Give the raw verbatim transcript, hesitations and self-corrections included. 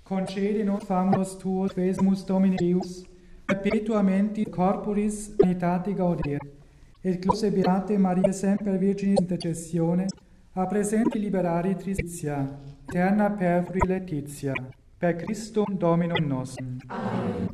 concede nos famulus tuos quesumus Domini Deus, perpetuamente corporis sanitate gaudir, et cluse beate Maria semper Virginis intercessione, a presenti liberare tristitia, eterna per frui Laetitia, per Christum Dominum nostrum. Amen.